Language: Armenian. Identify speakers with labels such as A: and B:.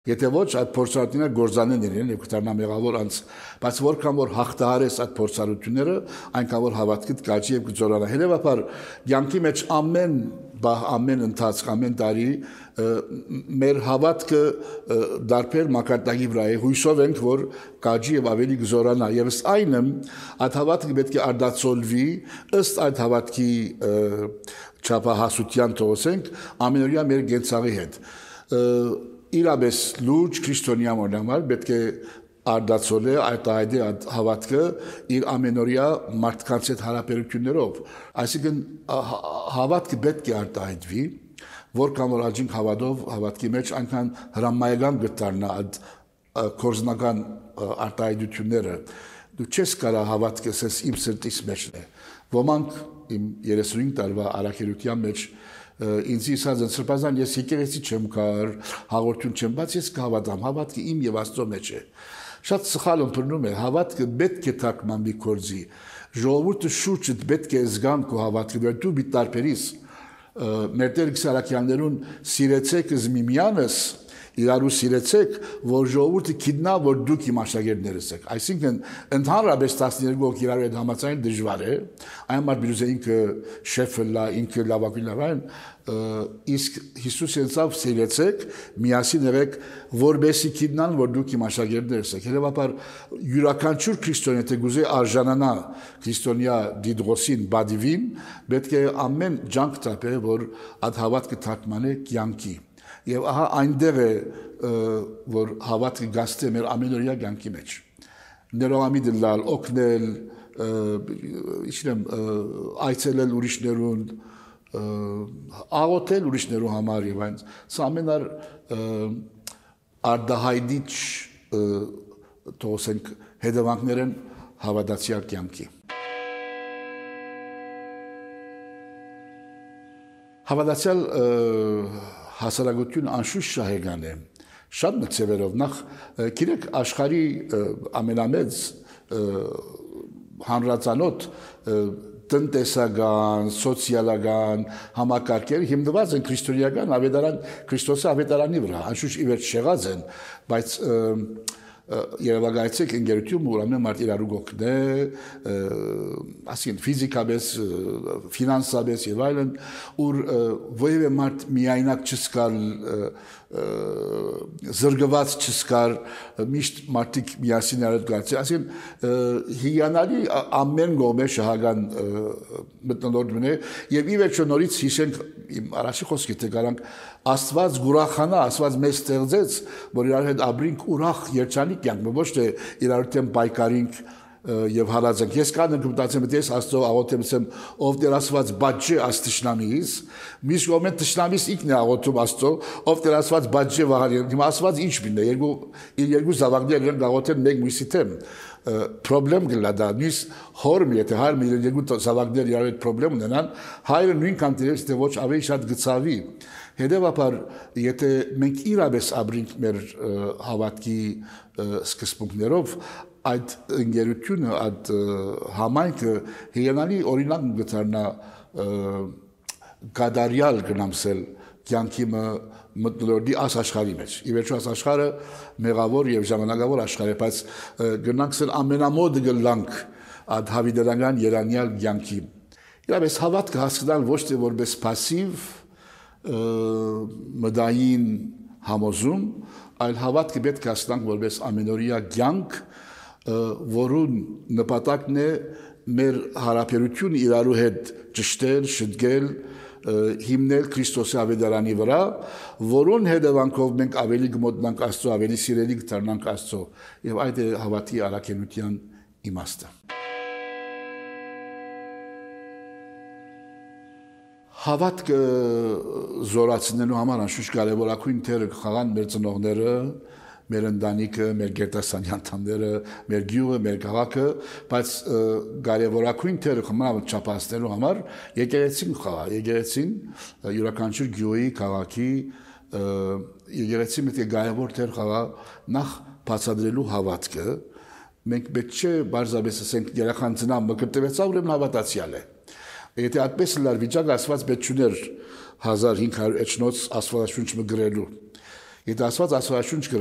A: Եթե ոչ այդ փորձառությունները գործանեն իրեն եւ կդառնա մեղավոր անձ, բայց որքան որ հաղթահարես այդ փորձառությունները, այնքան որ հավատքիդ կաճի եւ կզորանա։ Հետեւաբար յանքի մեջ ամեն ընթացք, ամեն տարի մեր հավատքը դարբեր մակարդակի վրա է, հույսով ենք, որ կաճի եւ ավելի կզորանա։ Եվ ըստ այնը այդ հավատքը պետք է արդացոլվի ըստ այդ հավատքի չափահասության թողոսենք ամենօրյա մեր գենցաղի հետ։ Իրապես լուրջ քրիստոնյա մոնամար պետք է արդացոլե այդ հավատքը իր ամենօրյա մարդկանց հետ հարաբերություններով, այսինքն հավատքը պետք է արտահայտվի, որքան որ աջինք հավատքի մեջ այնքան հրամայական կդառնա այդ կորզնական արտահայտությունները։ Դու չես կարող հավատքը ասես իմ սրտից մեջն է։ Ոմանք իմ 35 տարվա առաքելության մեջ ինձ ասած են սրբազան ես եկեղեցի չեմ կար, հաղորդություն չեմ, բայց ես կհավատամ, հավատքը իմ եւ Աստծո մեջ է։ Շատ սխալ ըմբռնում է, հավատքը պետք է թարգմանվի կորձի։ Ժողովուրդը շուրջդ պետք է զգան քո հավատքը, դու մի տարբերիս։ Մեր Տեր Սարաքյաններուն սիրեցեք զմիմյանս, իրարու սիրեցեք, որ ժողովուրդը գիտնա, որ դուք իմ աշակերտներս եք։ Այսինքն ընդհանրապես 12 հոգի իրար հետ համաձայն դժվար է։ Այն մարդ բիզե ինքը շեֆը լա, ինքը լավագույն լավան, իսկ Հիսուս ասավ սիրեցեք, միասին եղեք, որբեսի գիտնան, որ դուք իմ աշակերտներս եք։ Հետևաբար յուրաքանչյուր քրիստոնյա թե գուզե արժանանա քրիստոնյա դիդրոսին, բադիվին, պետք է ամեն ջանք տապե, որ այդ հավատքը թարգմանե կյանքի։ Եվ ահա այնտեղ է, որ հավատքը գաստե մեր ամենօրյա կյանքի մեջ։ Ներողամիտ լալ, օգնել, այցելել ուրիշներուն, աղոթել ուրիշներու համար եւ այն։ Սա ամենար արդահայտիչ թողենք հետևանքներ են հավատացյալ կյանքի։ Հավատացյալ հասարակություն անշուշտ շահեգան է, շատ մտցևերով, նախ գիրեք աշխարհի ամենամեծ հանրածանոթ տնտեսական, սոցիալական համակարգերը հիմնված են քրիստոնեական ավետարան, Քրիստոսի ավետարանի վրա, անշուշտ ի վերջ շեղած են, բայց Երևակայեցեք ընկերություն, որ ամեն մարդ իրարու գոքնե, ասին ֆիզիկապես, ֆինանսապես եւ այլն, ուր որևէ մարդ միայնակ չսկալ, զրկված չսկար, միշտ մարդիկ միասին արդ գացի, ասին հիանալի ամեն գոմե շահական մտնոլորտ մնե եւ ի վերջո նորից հիշենք իմ առաջի խոսքի թե գարանք Աստված գուրախանա, Աստված մեզ ստեղծեց, որ իրար հետ ապրենք ուրախ երջանիկ կյանք, ոչ թե իրար հետ պայքարենք եւ հալածենք։ Ես կան մտածեմ, ես Աստծո աղոթեմ, ով Տեր Աստված բաճե աստշնամիս, միշտ կողմեն տշնամիս ինքն է աղոթում Աստծո, ով Տեր Աստված բաճե վահարի։ Հիմա Աստված ինչ բինե, երկու զավակներ են աղոթել մեկ մյուսի թեմ։ Պրոբլեմ գլա դա, մյուս հորմ եթե հայրը երկու զավակներ իրար հետ պրոբլեմ ունենան, հայրը նույնքան դերես թե ոչ ավելի շատ գծավի։ Հետևաբար, եթե մենք իրապես ապրենք մեր հավատքի սկզբունքներով, այդ ընկերությունը, այդ համայնքը հիանալի օրինակ կդառնա գադարյալ գնամսել կյանքի մտնոլորտի աշխարհի մեջ։ Ի վերջո աշխարհը մեղավոր եւ ժամանակավոր աշխարհ է, բայց գնանքսել ամենամոտ գլանք այդ հավիտենական երանյալ կյանքի։ Իրապես հավատքը հասկանալ ոչ թե որպես пассив մտային համոզում, այլ հավատքը պետք է հասկանանք որպես ամենօրյա կյանք, որուն նպատակն է մեր հարաբերությունը իրարու հետ ճշտել, շտկել, հիմնել Քրիստոսի ավետարանի վրա, որուն հետևանքով մենք ավելի կմոտնանք Աստծո, ավելի սիրելի կդառնանք Աստծո, եւ այդ է հավատի առաքելության իմաստը։ Հավատքը զորացնելու համար անշուշտ կարևորագույն դեր կխաղան մեր ծնողները, մեր ընտանիքը, մեր գերտասանի անդամները, մեր գյուղը, մեր քաղաքը, բայց կարևորագույն դեր կխաղան չափահասնելու համար եկեղեցին կխաղա, եկեղեցին յուրաքանչյուր գյուղի, քաղաքի եկեղեցին պետք է կարևոր դեր խաղա նախ բացատրելու հավատքը։ Մենք պետք չէ բարձրապես ասենք երախան ծնամ մկրտվեցավ, ուրեմն հավատացյալ է։ Եթե այդպես լար վիճակ Աստված պետք չուներ 1500 էջնոց Աստվածաշունչ մը գրելու։ Եթե Աստված աստվածաշունչ